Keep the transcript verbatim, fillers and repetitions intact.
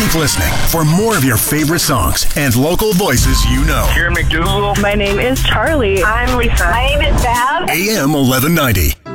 Keep listening for more of your favorite songs and local voices you know. Here, McDougal. My name is Charlie. I'm Lisa. My name is Val. A M eleven ninety.